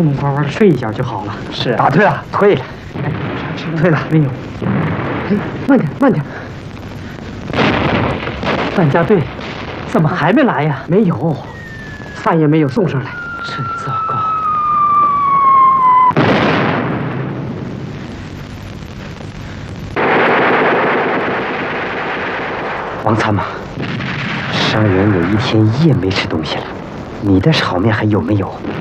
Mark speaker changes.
Speaker 1: 痛痛快快的睡一觉就好了。
Speaker 2: 是
Speaker 3: 打退了，退了，退了，
Speaker 1: 没有。
Speaker 2: 哎，慢点，慢点。
Speaker 1: 范家队怎么还没来呀？
Speaker 2: 没有，饭也没有送上来，
Speaker 1: 真糟糕。
Speaker 3: 王参谋，伤员有1天1夜没吃东西了，你的炒面还有没有？